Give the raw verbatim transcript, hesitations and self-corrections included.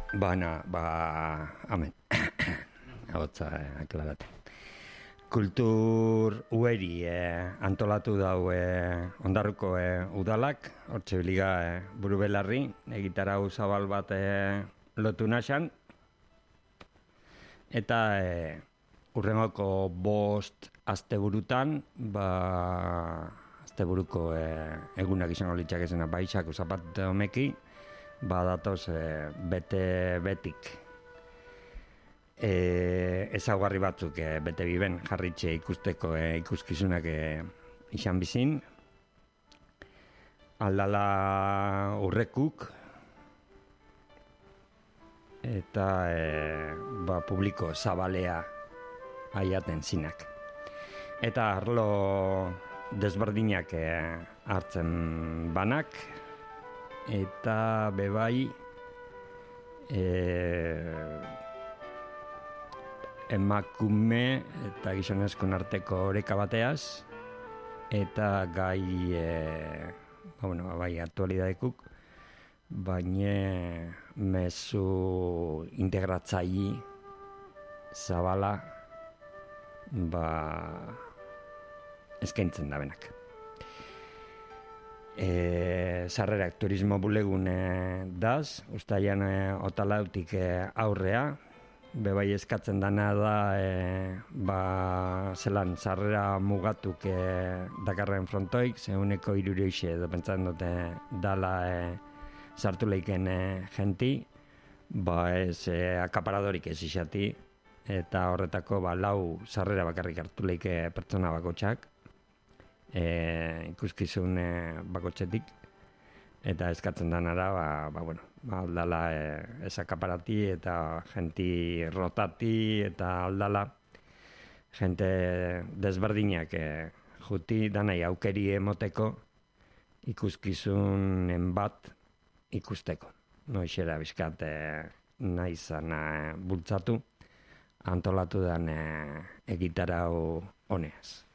Baina, ba, amen, hotza, aklarat. Kultur ueri eh, antolatu dau eh, ondarruko eh, udalak, hortxe biliga eh, buru belarri, egitarau zabal bat eh, lotu nasan, eta eh, urrengoko bost asteburutan, ba, asteburuko eh, egunak izango litzak ezena baixak usapat omeki, ba datoz eh, bete betik. E, ezaugarri batzuk e, bete biben jarritxe ikusteko e, ikuskizunak e, izan bizin. Aldala urrekuk eta e, ba, publiko zabalea aiaten zinak. Eta arlo desberdinak e, hartzen banak eta bebai e, emakume eta gizonezkon arteko oreka bateaz, eta gai, e, ba, bueno, bai aktualidadekuk, baina mezu integratzaile zabala ba, eskaintzen da benak. E, sarrerak turismo bulegun e, daz, ustaian e, otalautik e, aurrea, bebai eskatzen dana da e, ba, zelan sarrera mugatuk e, dakarren frontoik, zeuneko irureixe edo pentsan dute dala e, sartu leiken e, genti, ba ez e, akaparadorik ez izati, eta horretako ba, lau sarrera bakarrik hartu leike pertsona bakotxak, e, ikuskizun e, bakotxetik, eta eskatzen danara, ba, ba, bueno, ba, aldala e, ez akaparati eta genti rotati eta aldala gente desberdinak e, juti danai aukeri emoteko ikuskizunen bat ikusteko. Noixera bizkat e, nahi izan e, bultzatu antolatu den e, egitarau honeaz.